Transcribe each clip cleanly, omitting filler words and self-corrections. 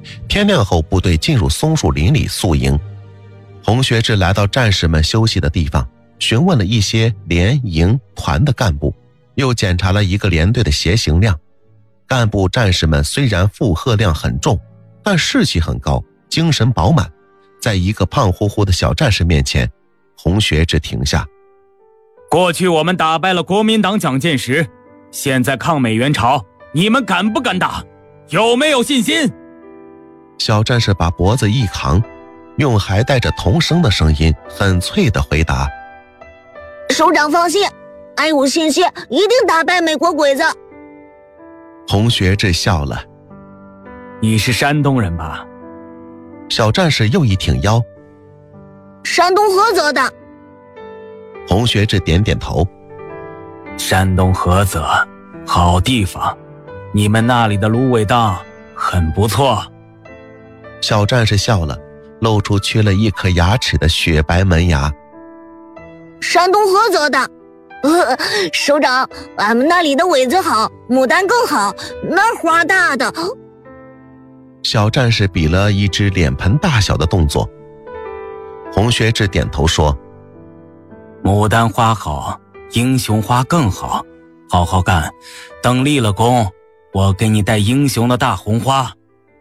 天亮后，部队进入松树林里宿营。洪学智来到战士们休息的地方，询问了一些连、营、团的干部，又检查了一个连队的携行量。干部战士们虽然负荷量很重，但士气很高，精神饱满。在一个胖乎乎的小战士面前，洪学智停下。 过去我们打败了国民党蒋介石，现在抗美援朝，你们敢不敢打？有没有信心？ 小战士把脖子一扛，用还带着童声的声音很脆地回答： 首长放心，俺有信心一定打败美国鬼子。 洪学智笑了。 你是山东人吧？ 小战士又一挺腰。 山东菏泽的。 洪学智点点头。 山东菏泽，好地方，你们那里的芦苇荡很不错。 小战士笑了，露出缺了一颗牙齿的雪白门牙。 山东菏泽的。首长，俺们那里的苇子好，牡丹更好，那花大的。 小战士比了一只脸盆大小的动作。洪学智点头说： 牡丹花好，英雄花更好，好好干，等立了功，我给你带英雄的大红花。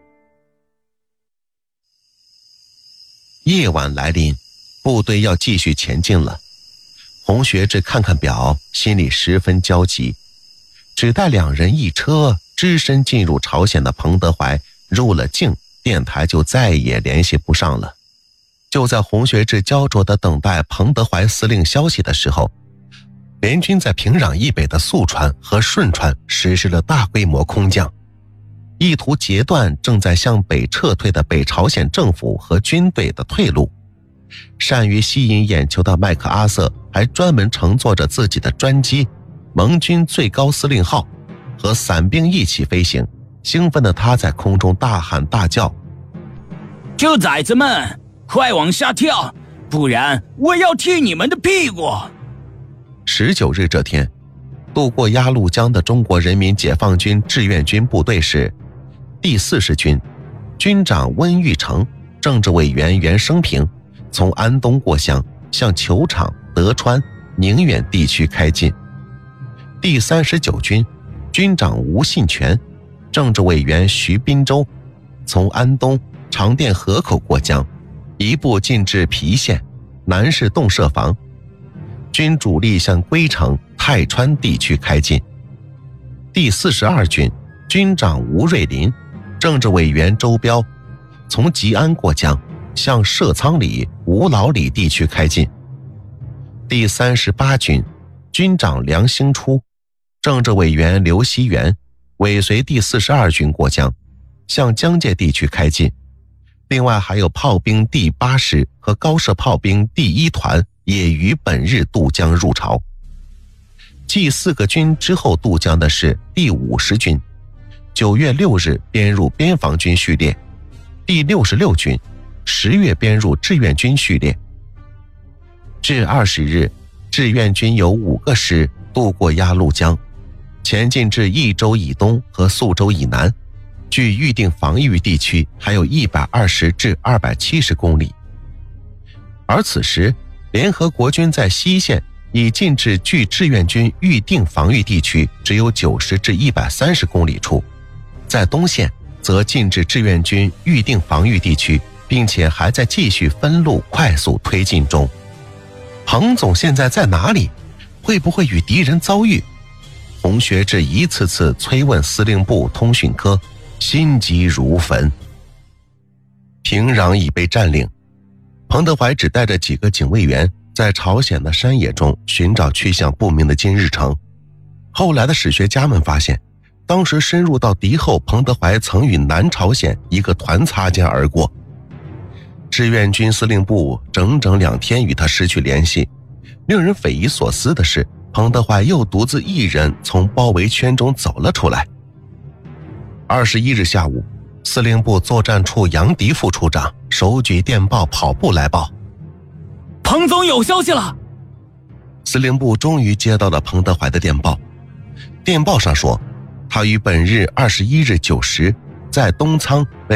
夜晚来临，部队要继续前进了。洪学智看看表，心里十分焦急。只待2人一车，只身进入朝鲜的彭德怀入了境，电台就再也联系不上了。就在洪学智焦灼地等待彭德怀司令消息的时候，联军在平壤以北的宿川和顺川实施了大规模空降，意图截断正在向北撤退的北朝鲜政府和军队的退路。善于吸引眼球的麦克阿瑟还专门乘坐着自己的专机盟军最高司令号和伞兵一起飞行。兴奋的他在空中大喊大叫： 这崽子们快往下跳，不然我要踢你们的屁股。 19日这天，渡过鸭绿江的中国人民解放军志愿军部队是第40军，军长温玉成，政治委员袁生平，从安东过江，向球场、德川、宁远地区开进。第39军，军长吴信全，政治委员徐滨洲，从安东、长甸河口过江，一部进至郫县，南市洞舍房。军主力向龟城、泰川地区开进。第42军，军长吴瑞林，政治委员周彪，从吉安过江，向社仓里、吴老里地区开进。第38军，军长梁兴初，政治委员刘锡元，尾随第42军过江，向江界地区开进。另外还有炮兵第8师和高射炮兵第1团也于本日渡江入朝。继4个军之后渡江的是第50军，9月6日编入边防军序列，第66军10月编入志愿军序列。至20日，志愿军有5个师渡过鸭绿江，前进至益州以东和宿州以南，距预定防御地区还有120至270公里。而此时，联合国军在西线已进至距志愿军预定防御地区只有90至130公里处，在东线则进至志愿军预定防御地区，并且还在继续分路快速推进中。彭总现在在哪里？会不会与敌人遭遇？洪学智一次次催问司令部通讯科，心急如焚。平壤已被占领，彭德怀只带着几个警卫员在朝鲜的山野中寻找去向不明的金日成。后来的史学家们发现，当时深入到敌后，彭德怀曾与南朝鲜一个团擦肩而过。志愿军司令部整整2天与他失去联系。令人匪夷所思的是，彭德怀又独自一人从包围圈中走了出来。21日下午，司令部作战处杨迪副处长手举电报跑步来报： 彭总有消息了。 司令部终于接到了彭德怀的电报。电报上说，他于本日21日9时在东仓